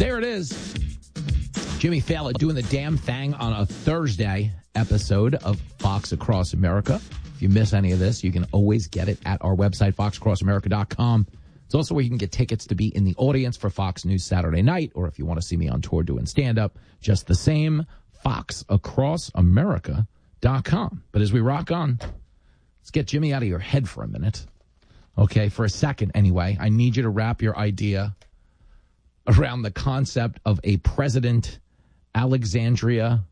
There it is. Jimmy Fallon doing the damn thing on a Thursday episode of Fox Across America. If you miss any of this, you can always get it at our website, foxacrossamerica.com. It's also where you can get tickets to be in the audience for Fox News Saturday night, or if you want to see me on tour doing stand-up, just the same, foxacrossamerica.com. But as we rock on, let's get Jimmy out of your head for a minute. Okay, for a second anyway, I need you to wrap your idea around the concept of a President Alexandria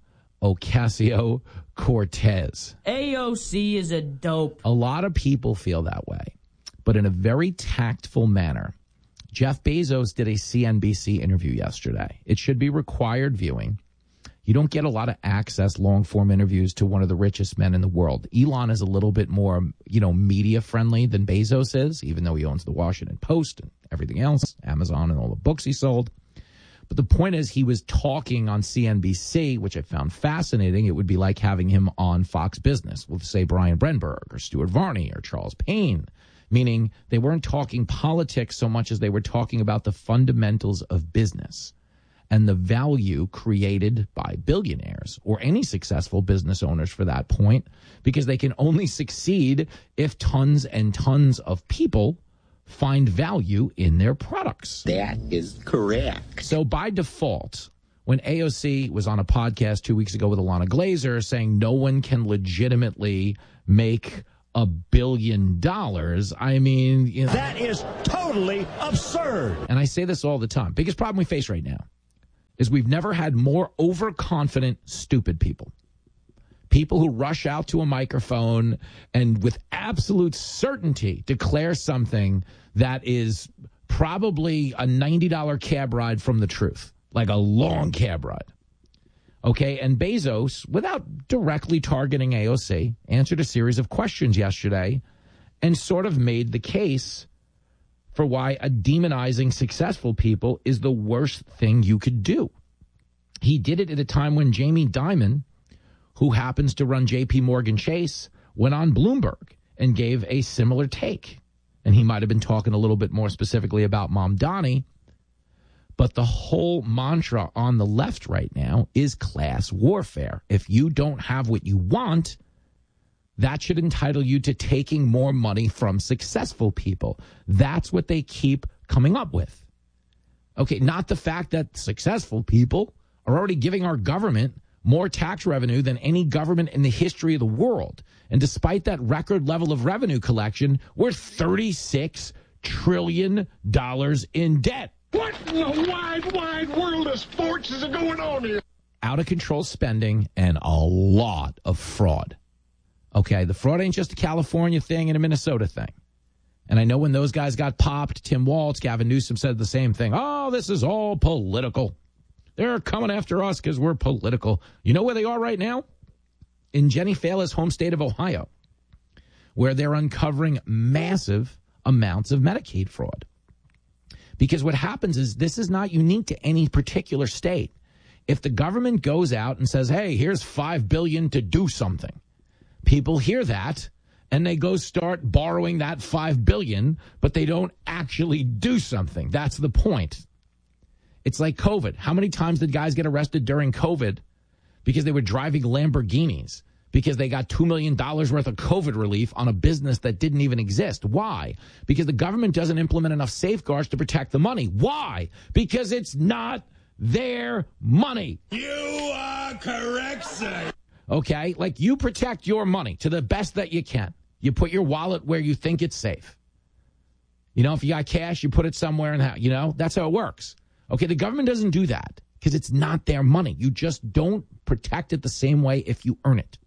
Ocasio-Cortez. AOC is a dope. A lot of people feel that way, but in a very tactful manner. Jeff Bezos did a CNBC interview yesterday. It should be required viewing. You don't get a lot of access, long-form interviews to one of the richest men in the world. Elon is a little bit more, media-friendly than Bezos is, even though he owns the Washington Post and everything else, Amazon and all the books he sold. But the point is, he was talking on CNBC, which I found fascinating. It would be like having him on Fox Business with, say, Brian Brenberg or Stuart Varney or Charles Payne, meaning they weren't talking politics so much as they were talking about the fundamentals of business and the value created by billionaires or any successful business owners for that point, because they can only succeed if tons and tons of people find value in their products. That is correct. So by default, when AOC was on a podcast 2 weeks ago with Ilana Glazer saying no one can legitimately make $1 billion, I mean... that is totally absurd. And I say this all the time. Biggest problem we face right now is we've never had more overconfident, stupid people. People who rush out to a microphone and with absolute certainty declare something that is probably a $90 cab ride from the truth, like a long cab ride. Okay, and Bezos, without directly targeting AOC, answered a series of questions yesterday and sort of made the case for why demonizing successful people is the worst thing you could do. He did it at a time when Jamie Dimon, who happens to run J.P. Morgan Chase, went on Bloomberg and gave a similar take. And he might have been talking a little bit more specifically about Mamdani. But the whole mantra on the left right now is class warfare. If you don't have what you want, that should entitle you to taking more money from successful people. That's what they keep coming up with. Okay, not the fact that successful people are already giving our government more tax revenue than any government in the history of the world. And despite that record level of revenue collection, we're $36 trillion in debt. What in the wide, wide world of sports is going on here? Out of control spending and a lot of fraud. Okay, the fraud ain't just a California thing and a Minnesota thing. And I know when those guys got popped, Tim Walz, Gavin Newsom said the same thing. Oh, this is all political. They're coming after us because we're political. You know where they are right now? In Jenny Fallon's home state of Ohio, where they're uncovering massive amounts of Medicaid fraud. Because what happens is this is not unique to any particular state. If the government goes out and says, hey, here's $5 billion to do something, people hear that and they go start borrowing that $5 billion, but they don't actually do something. That's the point. It's like COVID. How many times did guys get arrested during COVID because they were driving Lamborghinis, because they got $2 million worth of COVID relief on a business that didn't even exist? Why? Because the government doesn't implement enough safeguards to protect the money. Why? Because it's not their money. You are correct, sir. Okay? Like, you protect your money to the best that you can. You put your wallet where you think it's safe. You know, if you got cash, you put it somewhere, and that's how it works. Okay, the government doesn't do that because it's not their money. You just don't protect it the same way if you earn it.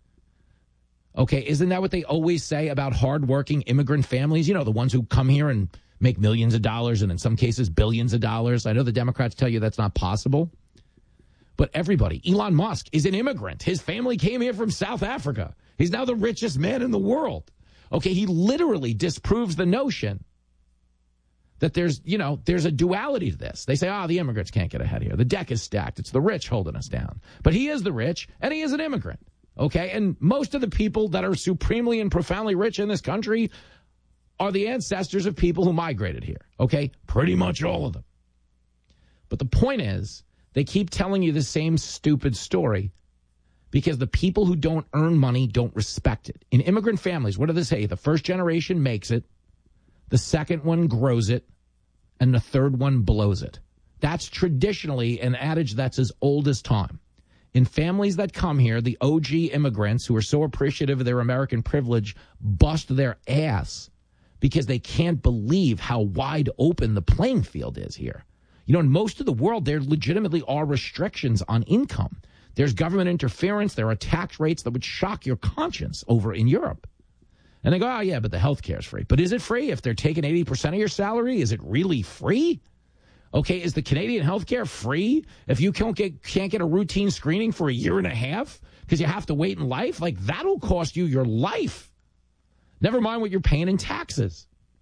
Okay, isn't that what they always say about hardworking immigrant families? You know, the ones who come here and make millions of dollars and in some cases billions of dollars. I know the Democrats tell you that's not possible. But everybody, Elon Musk is an immigrant. His family came here from South Africa. He's now the richest man in the world. Okay, he literally disproves the notion that there's a duality to this. They say, the immigrants can't get ahead here. The deck is stacked. It's the rich holding us down. But he is the rich, and he is an immigrant. Okay, and most of the people that are supremely and profoundly rich in this country are the ancestors of people who migrated here. Okay, pretty much all of them. But the point is, they keep telling you the same stupid story because the people who don't earn money don't respect it. In immigrant families, what do they say? The first generation makes it, the second one grows it, and the third one blows it. That's traditionally an adage that's as old as time. In families that come here, the OG immigrants who are so appreciative of their American privilege bust their ass because they can't believe how wide open the playing field is here. You know, in most of the world, there legitimately are restrictions on income. There's government interference. There are tax rates that would shock your conscience over in Europe. And they go, oh, yeah, but the health care is free. But is it free if they're taking 80% of your salary? Is it really free? Okay, is the Canadian health care free if you can't get a routine screening for a year and a half because you have to wait in life? Like, that'll cost you your life. Never mind what you're paying in taxes.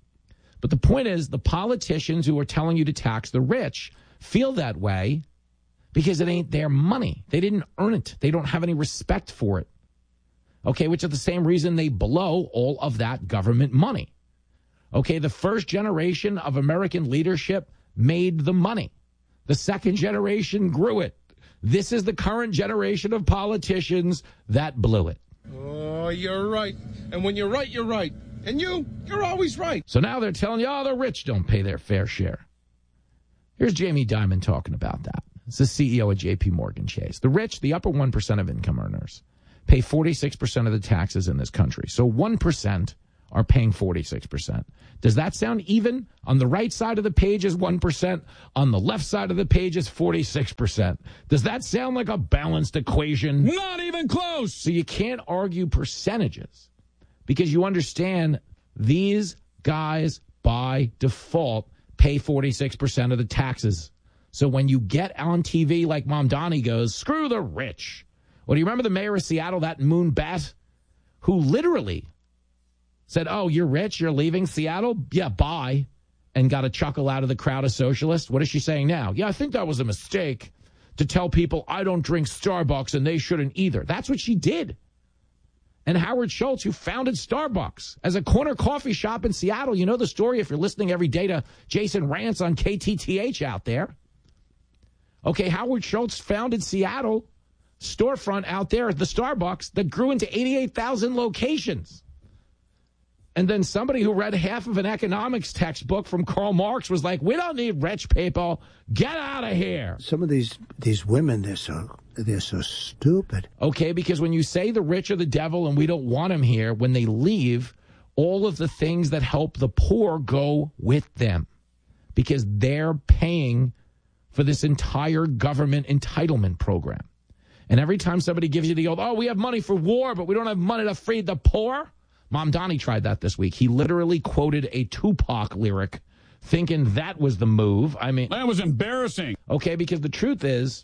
But the point is, the politicians who are telling you to tax the rich feel that way because it ain't their money. They didn't earn it. They don't have any respect for it. Okay, which is the same reason they blow all of that government money. Okay, the first generation of American leadership made the money. The second generation grew it. This is the current generation of politicians that blew it. Oh, you're right. And when you're right, you're right. And you're always right. So now they're telling you, oh, the rich don't pay their fair share. Here's Jamie Dimon talking about that. It's the CEO of J.P. Morgan Chase. The rich, the upper 1% of income earners, pay 46% of the taxes in this country. So 1% are paying 46%. Does that sound even? On the right side of the page is 1%. On the left side of the page is 46%. Does that sound like a balanced equation? Not even close. So you can't argue percentages because you understand these guys by default pay 46% of the taxes. So when you get on TV like Mom Donnie goes, screw the rich. Well, do you remember the mayor of Seattle, that Moon Bat, who literally said, oh, you're rich, you're leaving Seattle? Yeah, bye. And got a chuckle out of the crowd of socialists. What is she saying now? Yeah, I think that was a mistake to tell people I don't drink Starbucks and they shouldn't either. That's what she did. And Howard Schultz, who founded Starbucks as a corner coffee shop in Seattle. You know the story if you're listening every day to Jason Rantz on KTTH out there. Okay, Howard Schultz founded Seattle storefront out there at the Starbucks that grew into 88,000 locations. And then somebody who read half of an economics textbook from Karl Marx was like, we don't need rich people. Get out of here. Some of these women, they're so stupid. Okay, because when you say the rich are the devil and we don't want them here, when they leave, all of the things that help the poor go with them because they're paying for this entire government entitlement program. And every time somebody gives you the old, oh, we have money for war, but we don't have money to feed the poor. Mom Donnie tried that this week. He literally quoted a Tupac lyric thinking that was the move. I mean, that was embarrassing. Okay, because the truth is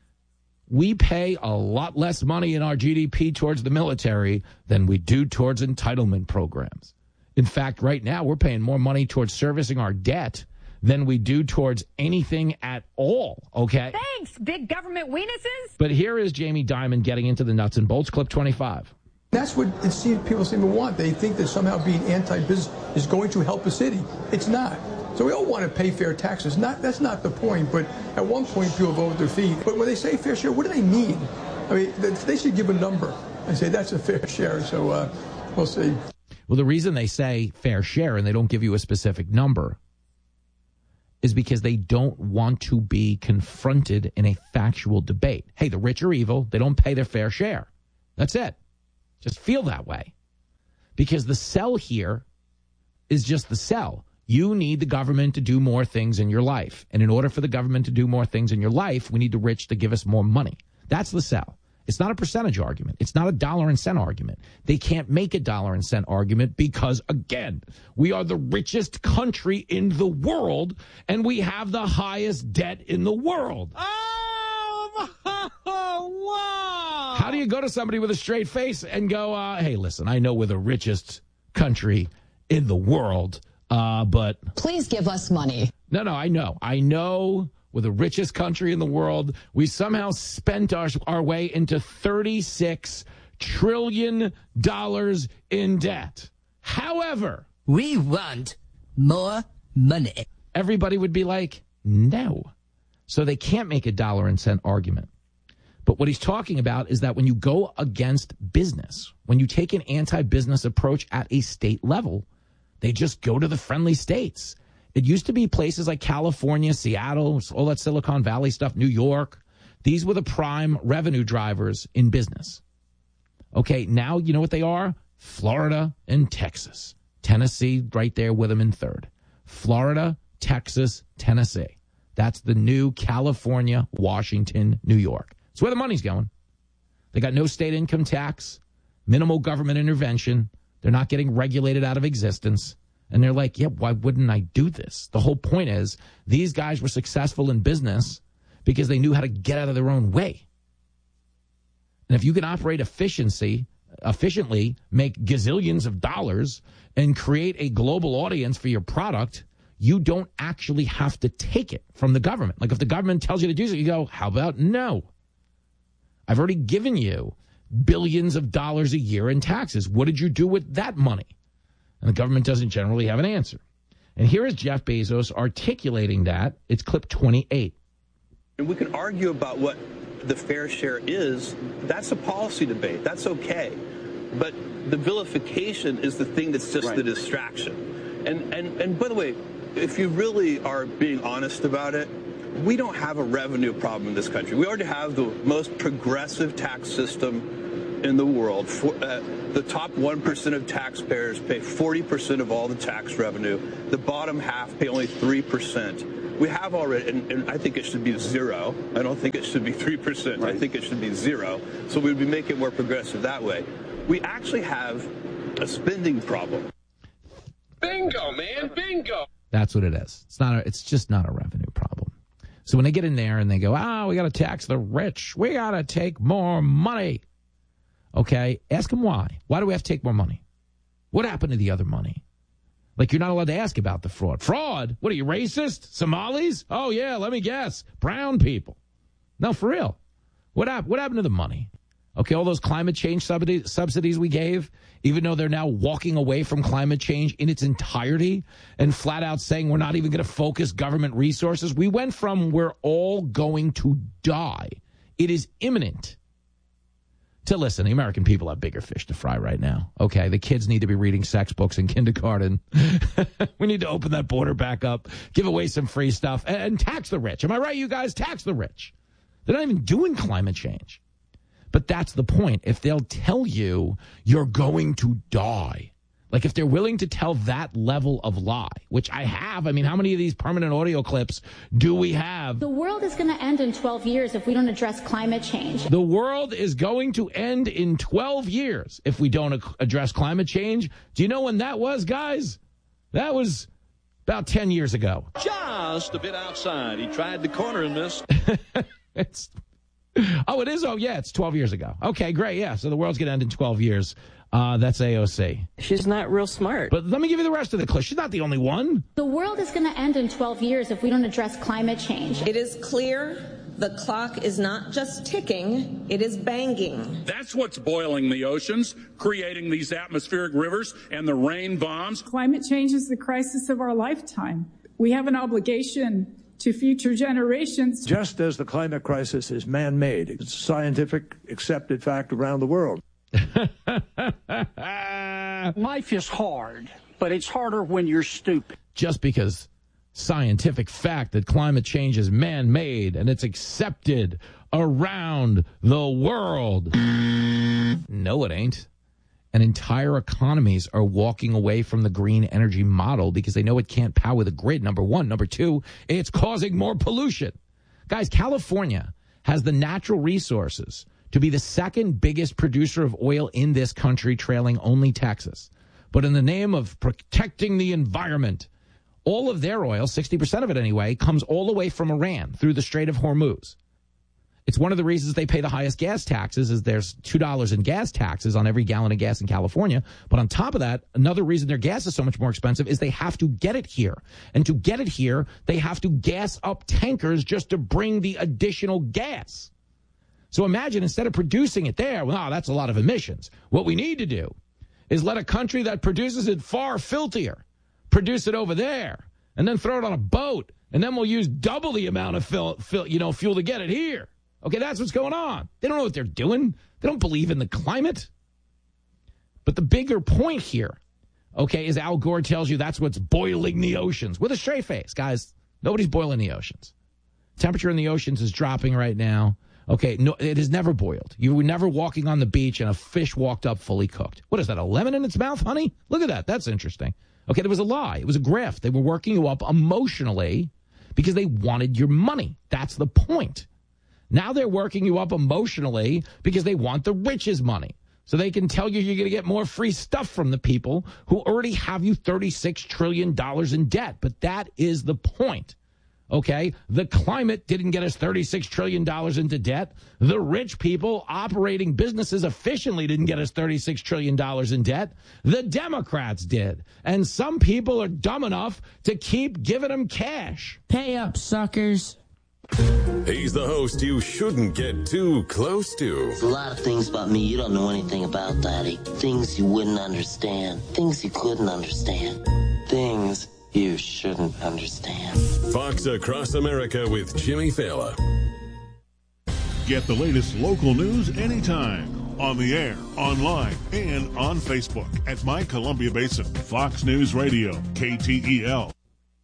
we pay a lot less money in our GDP towards the military than we do towards entitlement programs. In fact, right now we're paying more money towards servicing our debt than we do towards anything at all, okay? Thanks, big government weenuses. But here is Jamie Dimon getting into the nuts and bolts. Clip 25. That's what people seem to want. They think that somehow being anti-business is going to help a city. It's not. So we all want to pay fair taxes. That's not the point, but at one point people vote with their feet. But when they say fair share, what do they mean? I mean, they should give a number and say that's a fair share. So we'll see. Well, the reason they say fair share and they don't give you a specific number is because they don't want to be confronted in a factual debate. Hey, the rich are evil. They don't pay their fair share. That's it. Just feel that way. Because the sell here is just the sell. You need the government to do more things in your life. And in order for the government to do more things in your life, we need the rich to give us more money. That's the sell. It's not a percentage argument. It's not a dollar and cent argument. They can't make a dollar and cent argument because, again, we are the richest country in the world and we have the highest debt in the world. Oh, wow. How do you go to somebody with a straight face and go, hey, listen, I know we're the richest country in the world, but... Please give us money. No, I know we're the richest country in the world. We somehow spent our way into $36 trillion in debt. However... We want more money. Everybody would be like, no. So they can't make a dollar and cent argument. But what he's talking about is that when you go against business, when you take an anti-business approach at a state level, they just go to the friendly states. It used to be places like California, Seattle, all that Silicon Valley stuff, New York. These were the prime revenue drivers in business. Okay, now you know what they are? Florida and Texas. Tennessee right there with them in third. Florida, Texas, Tennessee. That's the new California, Washington, New York. It's where the money's going. They got no state income tax, minimal government intervention. They're not getting regulated out of existence. And they're like, yeah, why wouldn't I do this? The whole point is these guys were successful in business because they knew how to get out of their own way. And if you can operate efficiently, make gazillions of dollars, and create a global audience for your product, you don't actually have to take it from the government. Like if the government tells you to do something, you go, how about no? I've already given you billions of dollars a year in taxes. What did you do with that money? And the government doesn't generally have an answer. And here is Jeff Bezos articulating that. It's clip 28. And we can argue about what the fair share is. That's a policy debate. That's okay. But the vilification is the thing that's just the distraction. And by the way, if you really are being honest about it, we don't have a revenue problem in this country. We already have the most progressive tax system in the world. The top 1% of taxpayers pay 40% of all the tax revenue. The bottom half pay only 3%. We have already, and I think it should be zero. I don't think it should be 3%. Right. I think it should be zero. So we'd be making it more progressive that way. We actually have a spending problem. Bingo, man, bingo. That's what it is. It's just not a revenue problem. So when they get in there and they go, we got to tax the rich. We got to take more money. Okay, ask them why. Why do we have to take more money? What happened to the other money? Like, you're not allowed to ask about the fraud. Fraud? What are you, racist? Somalis? Oh, yeah, let me guess. Brown people. No, for real. What happened to the money? Okay, all those climate change subsidies we gave, even though they're now walking away from climate change in its entirety and flat out saying we're not even going to focus government resources. We went from we're all going to die. It is imminent. To listen, the American people have bigger fish to fry right now. Okay, the kids need to be reading sex books in kindergarten. We need to open that border back up, give away some free stuff, and tax the rich. Am I right, you guys? Tax the rich. They're not even doing climate change. But that's the point. If they'll tell you you're going to die, like if they're willing to tell that level of lie, which I have. I mean, how many of these permanent audio clips do we have? The world is going to end in 12 years if we don't address climate change. The world is going to end in 12 years if we don't address climate change. Do you know when that was, guys? That was about 10 years ago. Just a bit outside. He tried the corner and missed. It is? Oh, yeah, it's 12 years ago. Okay, great. Yeah, so the world's going to end in 12 years. That's AOC. She's not real smart. But let me give you the rest of the clip. She's not the only one. The world is going to end in 12 years if we don't address climate change. It is clear the clock is not just ticking, it is banging. That's what's boiling the oceans, creating these atmospheric rivers and the rain bombs. Climate change is the crisis of our lifetime. We have an obligation to future generations. Just as the climate crisis is man-made, it's a scientific accepted fact around the world. Life is hard, but it's harder when you're stupid. Just because scientific fact that climate change is man-made and it's accepted around the world. No, it ain't. And entire economies are walking away from the green energy model because they know it can't power the grid, number one. Number two, it's causing more pollution. Guys, California has the natural resources to be the second biggest producer of oil in this country, trailing only Texas. But in the name of protecting the environment, all of their oil, 60% of it anyway, comes all the way from Iran through the Strait of Hormuz. It's one of the reasons they pay the highest gas taxes is there's $2 in gas taxes on every gallon of gas in California. But on top of that, another reason their gas is so much more expensive is they have to get it here. And to get it here, they have to gas up tankers just to bring the additional gas. So imagine instead of producing it there, well, that's a lot of emissions. What we need to do is let a country that produces it far filthier produce it over there. and then throw it on a boat, and then we'll use double the amount of fuel to get it here. Okay, that's what's going on. They don't know what they're doing. They don't believe in the climate. But the bigger point here, okay, is Al Gore tells you that's what's boiling the oceans with a straight face. Guys, nobody's boiling the oceans. Temperature in the oceans is dropping right now. Okay, no, it has never boiled. You were never walking on the beach and a fish walked up fully cooked. What is that, a lemon in its mouth, honey? Look at that. That's interesting. Okay, there was a lie. It was a grift. They were working you up emotionally because they wanted your money. That's the point. Now they're working you up emotionally because they want the rich's money. So they can tell you you're going to get more free stuff from the people who already have you $36 trillion in debt. But that is the point. Okay? The climate didn't get us $36 trillion into debt. The rich people operating businesses efficiently didn't get us $36 trillion in debt. The Democrats did. And some people are dumb enough to keep giving them cash. Pay up, suckers. He's the host you shouldn't get too close to. There's a lot of things about me you don't know anything about, Daddy. Things you wouldn't understand. Things you couldn't understand. Things you shouldn't understand. Fox Across America with Jimmy Fallon. Get the latest local news anytime. On the air, online, and on Facebook at My Columbia Basin. Fox News Radio, KTEL.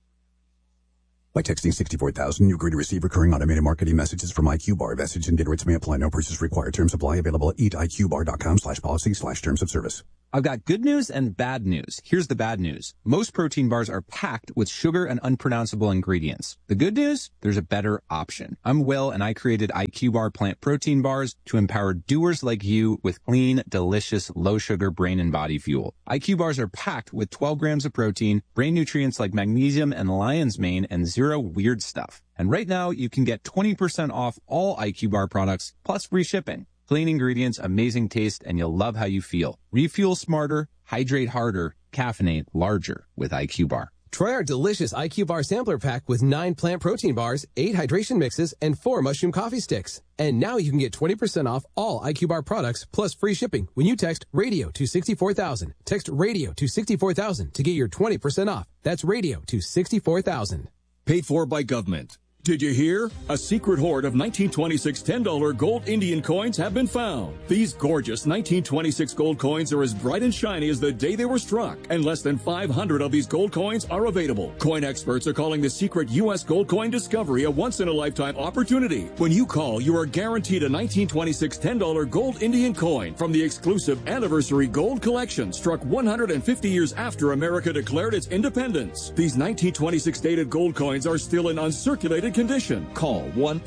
By texting 64,000, you agree to receive recurring automated marketing messages from IQ Bar. Message and data rates may apply. No purchase required. Terms apply. Available at eatiqbar.com/policy/terms of service. I've got good news and bad news. Here's the bad news. Most protein bars are packed with sugar and unpronounceable ingredients. The good news? There's a better option. I'm Will, and I created IQ Bar plant protein bars to empower doers like you with clean, delicious, low-sugar brain and body fuel. IQ bars are packed with 12 grams of protein, brain nutrients like magnesium and lion's mane, and zero weird stuff. And right now, you can get 20% off all IQ Bar products, plus free shipping. Clean ingredients, amazing taste, and you'll love how you feel. Refuel smarter, hydrate harder, caffeinate larger with IQ Bar. Try our delicious IQ Bar sampler pack with 9 plant protein bars, 8 hydration mixes, and 4 mushroom coffee sticks. And now you can get 20% off all IQ Bar products plus free shipping when you text RADIO to 64,000. Text RADIO to 64,000 to get your 20% off. That's RADIO to 64,000. Paid for by government. Did you hear? A secret hoard of 1926 $10 gold Indian coins have been found. These gorgeous 1926 gold coins are as bright and shiny as the day they were struck, and less than 500 of these gold coins are available. Coin experts are calling the secret U.S. gold coin discovery a once-in-a-lifetime opportunity. When you call, you are guaranteed a 1926 $10 gold Indian coin from the exclusive Anniversary Gold Collection, struck 150 years after America declared its independence. These 1926 dated gold coins are still in uncirculated condition. Call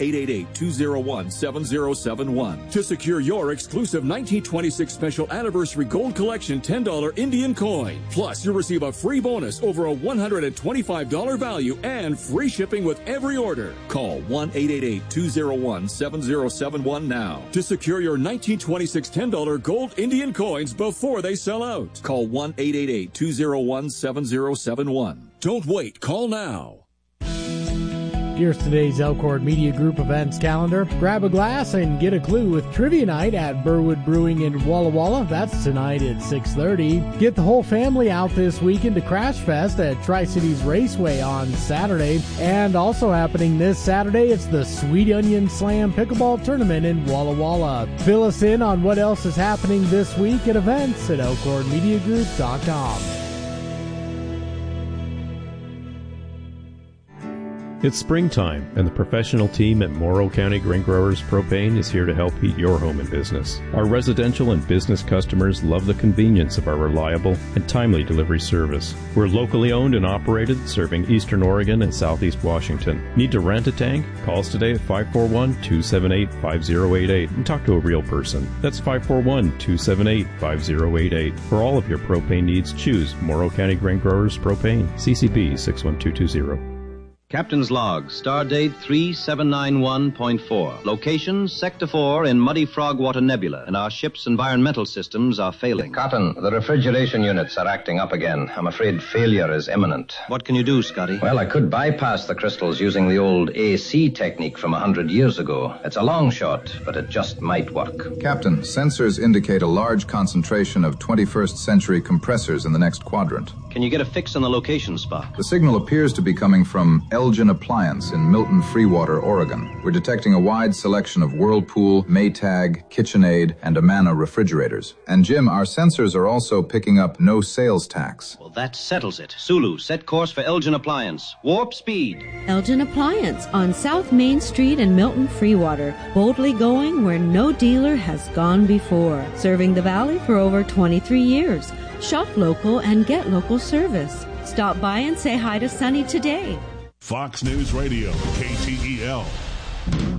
1-888-201-7071 to secure your exclusive 1926 Special Anniversary Gold Collection $10 Indian coin. Plus, you'll receive a free bonus over a $125 value and free shipping with every order. Call 1-888-201-7071 now to secure your 1926 $10 gold Indian coins before they sell out. Call 1-888-201-7071. Don't wait. Call now. Here's today's Elkhorn Media Group events calendar. Grab a glass and get a clue with Trivia Night at Burwood Brewing in Walla Walla. That's tonight at 6:30. Get the whole family out this weekend to Crash Fest at Tri-Cities Raceway on Saturday. And also happening this Saturday, it's the Sweet Onion Slam Pickleball Tournament in Walla Walla. Fill us in on what else is happening this week at events at ElkhornMediaGroup.com. It's springtime, and the professional team at Morrow County Grain Growers Propane is here to help heat your home and business. Our residential and business customers love the convenience of our reliable and timely delivery service. We're locally owned and operated, serving Eastern Oregon and Southeast Washington. Need to rent a tank? Call us today at 541-278-5088 and talk to a real person. That's 541-278-5088. For all of your propane needs, choose Morrow County Grain Growers Propane, CCB 61220. Captain's Log, star date 3791.4. Location, Sector 4 in Muddy Frogwater Nebula, and our ship's environmental systems are failing. Cotton, the refrigeration units are acting up again. I'm afraid failure is imminent. What can you do, Scotty? Well, I could bypass the crystals using the old AC technique from 100 years ago. It's a long shot, but it just might work. Captain, sensors indicate a large concentration of 21st century compressors in the next quadrant. Can you get a fix on the location spot? The signal appears to be coming from Elgin Appliance in Milton Freewater, Oregon. We're detecting a wide selection of Whirlpool, Maytag, KitchenAid, and Amana refrigerators. And Jim, our sensors are also picking up no sales tax. Well, that settles it. Sulu, set course for Elgin Appliance. Warp speed. Elgin Appliance on South Main Street in Milton Freewater. Boldly going where no dealer has gone before. Serving the Valley for over 23 years. Shop local and get local service. Stop by and say hi to Sonny today. Fox News Radio, KTEL.